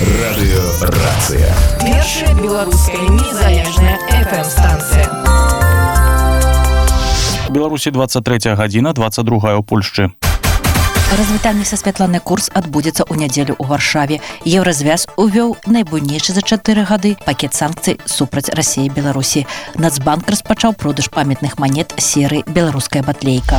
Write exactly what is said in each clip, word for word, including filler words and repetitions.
Радыёрацыя. Першая беларуская незалежная эф эм-станцыя. Беларусі двадцать третья гадзіна, двадцать другая ў Польшчы. Развітанне са Святланай Курс адбудзецца ў нядзелю ў Варшаве. Еўразвяз увёў найбуйнейшы за чатыры гады пакет санкцый супраць Расіі і Беларусі. Нацбанк распачаў продаж памятных манет серыі «Беларуская батлейка».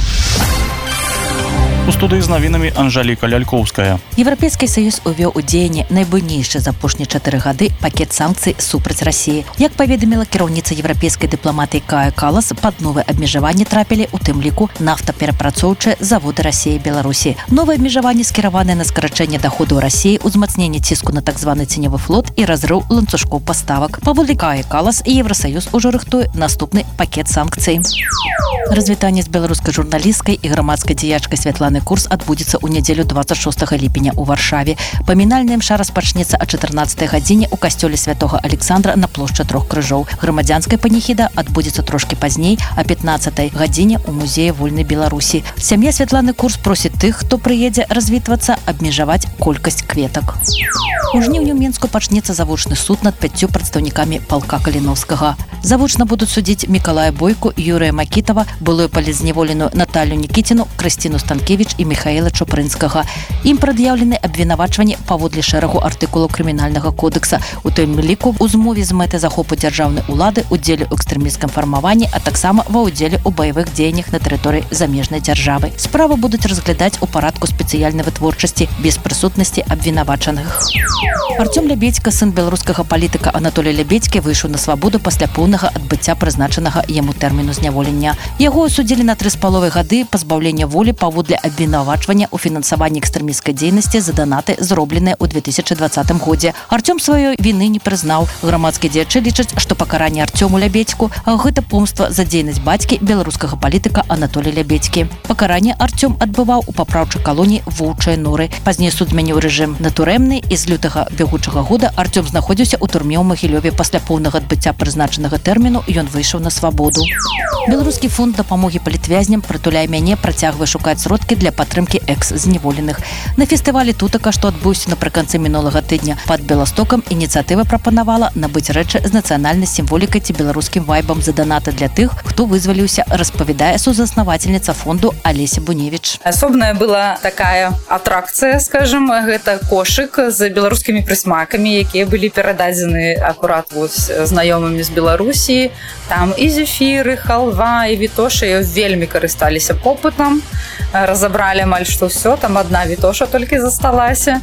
У студыі з навінамі Анжаліка Лялькоўская. Еўрапейскі саюз увёў у дзеянне найбуйнейшы за апошнія чатыры гады пакет санкцый супраць Расіі. Як паведаміла кіраўніца еўрапейскай дыпламатыі Кая Калас, пад новыя абмежаванні трапілі у тым ліку нафтаперапрацоўчыя заводы Расіі і Беларусі. Новыя абмежаванні скіраваныя на скарачэнне даходаў Расіі, узмацненне ціску на так званы ценевы флот і разрыў ланцужкоў паставак. Паводле Кая Калас, Еўрасаюз ужо рыхтуе наступны пакет санкцый. Развітанне з беларускай журналісткай і грамадскай дзеячкай Святланай Курс адбудзецца ў нядзелю двадцать шостага ліпеня ў Варшаве. Памінальная імша распачнецца о чатырнаццатай гадзіне ў касцёле святога Александра на плошчы трох крыжоў. Грамадзянская паніхіда адбудзецца трошкі пазней о пятнаццатай гадзіне ў музеі вольнай Беларусі. Сям'я Святланы Курс просіць тых, хто прыедзе развітвацца, абмежаваць колькасць кветак. У жніўні ў Мінску пачнецца завочны суд над пяццю прадстаўнікамі палка Каліновскага. Завочна будуць судзіць Мікалая Бойку, Юрыя Макітава, былую палізняволеную Наталью Нікіціну, Крысціну Станкевіч і Михаіла Чупрынскага. Ім прад'яўлены абвінавачванні паводле шэрагу артыкулаў крымінальнага кодекса, у тым ліку ў змове з мэтай захопу дзяржаўнай улады, удзеле ў экстрэмісцкім фармаванні, а таксама ва ўдзеле ў баявых дзеяннях на тэрыторыі замежнай дзяржавы. Справу будуць разглядаць у парадку спецыяльнай вытворчасці без прысутнасці абвінавачаных. Артём Лябедзька, сын беларускага палітыка Анатолія Лябедзькі, выйшаў на свабоду пасля поўнага адбыцця прызначанага яму тэрміну зняволення. Яго асудзілі на тры з паловай гады пазбаўлення волі паводле абвінавачвання ў фінансаванні экстрэмісцкай дзейнасці за данаты, зробленыя ў две тысячы двадцатым годзе. Артём сваёй віны не прызнаў. Грамадскія дзеячы лічаць, што пакаранне Артёму Лябедзьку гэта помства за дзейнасць бацькі беларускага палітыка Анатолія Лябедзькі. Пакаранне Артём адбываў у папраўчай калоніі Воўчыя Норы. Пазней суд змяніў рэжым на турэмны, і з лютага бягучага года Артём знаходзіўся ў турме ў Магілёве. Пасля поўнага адбыцця прызначанага тэрміну ён выйшаў на свабоду. Беларускі фонд дапамогі палітвязням «Прытуляй мяне» працягвае шукаць сродкі для падтрымкі экс-зняволеных. На фестывалі «Тутака», што адбыўся напрыканцы мінулага тыдня пад Беластокам, ініцыятыва прапанавала набыць рэчы з нацыянальнай сімволікай ці беларускім вайбам за данаты для тых, хто вызваліўся, распавядае сузаснавательніца фонду Алеся Буневіч. Асобная была такая атракцыя, скажем, гэта кошык з беларускімі прысмакамі, якія былі перададзены акурат вось знаёмымі з Беларусі. Там і зефіры, халва, і вітоша вельмі карысталіся попытам. Разабралі амаль што ўсё, там адна вітоша толькі засталася.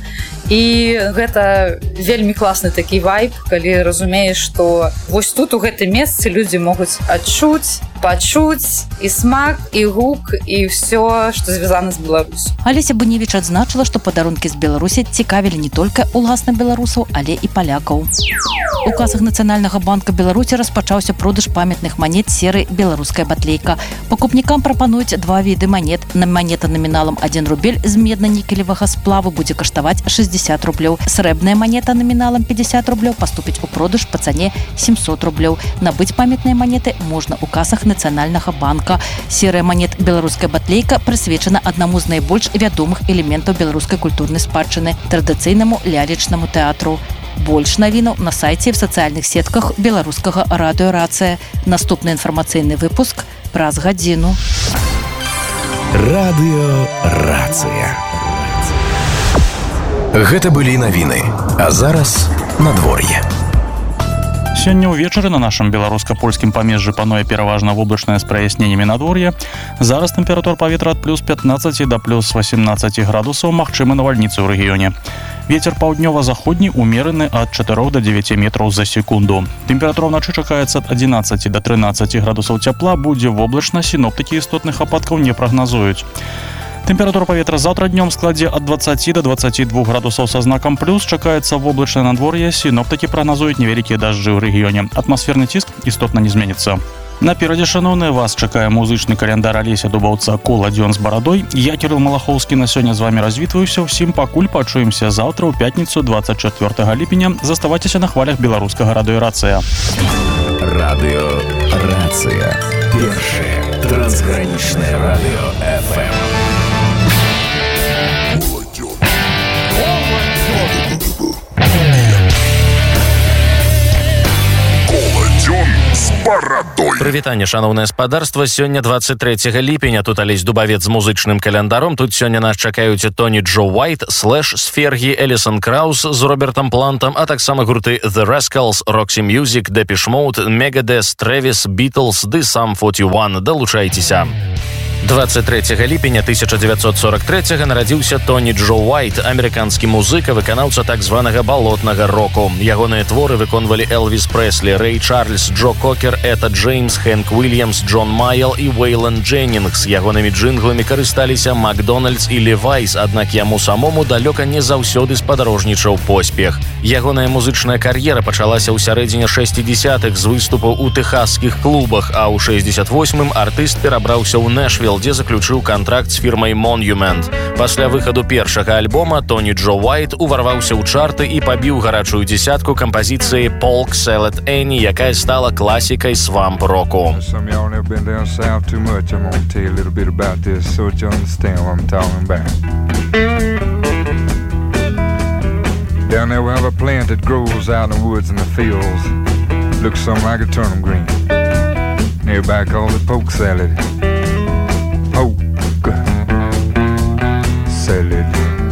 І гэта вельмі класны такі вайб, калі разумееш, што вось тут у гэтым месцы людзі могуць адчуць, пачуць і смак, і гук, і ўсё, што звязана з Беларусю. Алеся Буневіч адзначыла, што падарункі з Беларусі цікавілі не толькі уласна беларусаў, але і палякаў. У касах Нацыянальнага банка Беларусі распачаўся продаж памятных манет серыі «Беларуская батлейка». Пакупнікам прапануюць два віды манет. Манета наміналам адзін рубель з медна-нікелевага сплаву будзе каштаваць шэсцьдзесят рублёў. Срэбная манета наміналам пятьдесят рублёў паступіць у продаж па цане семьсот рублёў. Набыць памятныя манеты можна ў касах Нацыянальнага банка. Серыя манет «Беларуская батлейка» прысвечана аднаму з найбольш вядомых элементаў беларускай культурнай спадчыны – традыцыйнаму лялечнаму тэатру. Больш навінаў на сайце і в сацыяльных сетках беларускага радыёрацыя. Наступны інфармацыйны выпуск праз гадзіну. Радыёрацыя. Гэта былі навіны. А зараз надвор'е. Сёння ўвечары на нашым беларуска-польскім памежжы пануе пераважна воблачнае з праясненнямі надвор'е. Зараз тэмпература паветра ад плюс пятнаццаці да плюс восемнаццаці градусаў, магчымы навальніцы ў рэгіёне. Вецер паўднёва-заходні умераны ад чатырох да дзевяці метраў за секунду. Тэмпература ўначы чакаецца ад адзінаццаці да трынаццаці градусаў цяпла, будзе воблачна, сіноптыкі істотных ападкаў не прагназуюць. Тэмпература паветра заўтра днём складзе ад дваццаці да дваццаці двух градусаў са знакам плюс, чакаецца воблачнае надвор'е, сіноптыкі прагназуюць невялікія дажджы ў рэгіёне. Атмасферны ціск істотна не зменіцца. Наперадзе, шаноўныя, вас чакае музычны каляндар Алеся Дубаўца «Кола дзён з барадой». Я, Кірыл Малахоўскі, на сёння з вамі развітваюся. Усім пакуль пачуемся заўтра ў пятніцу двадцать чацвёртага ліпеня. Заставайцеся на хвалях беларускага радыёрацыя. Радыёрацыя. Першае трансгранічнае радыё эф эм. Yeah. Барадой. Прывітанне, шановнае спадарства. Сёння двадцать трэцяга ліпеня. Тут Алесь Дубавец з музычным календаром. Тут сёння нас чакаюць Тоні Джо Уайт, Слэш з Фергі, Элісон Краус з Робертам Плантам, а таксама гурты The Rascals, Roxy Music, Depeche Mode, Megadeth, Travis, Beatles, ды Sum форти ван. Далучайцеся. двадцать трэцяга ліпеня тысяча дзевяцьсот сорок трэцяга нарадзіўся Тоні Джо Уайт, амерыканскі музыка, выканаўца так званага балотнага року. Ягоныя творы выконвалі Элвіс Прэслі, Рэй Чарльз, Джо Кокер, Эта Джеймс, Хэнк Уильямс, Джон Майл і Уэйлан Дженнінгс. Ягонымі джынгламі карысталіся Макдональдс і Левайс, аднак яму самому далёка не заўсёды спадарожнічаў поспех. Ягоная музычная кар'ера пачалася ў сярэдзіне шэсцідзесятых з выступаў у тэхасскіх клубах, а ў шэсцьдзесят восьмым артыст перабраўся ў Нэшвілл, дзе заключыў кантракт з фірмай Monument. Пасля выхаду першага альбома Тоні Джо Уайт уварваўся ў чарты і пабіў гарачую дзесятку кампазіцыі Polk Salad Annie, якая стала класікай свамп-року. Down there we have a plant that grows out in the woods and the fields. Looks something like a turnip green. Nearby called it poke salad. Poke salad.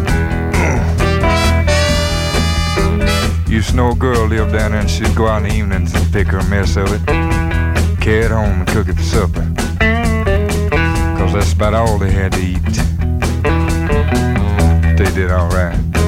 Used to know a girl lived down there and she'd go out in the evenings and pick her a mess of it, carry it home and cook it for supper. Cause that's about all they had to eat. They did all right.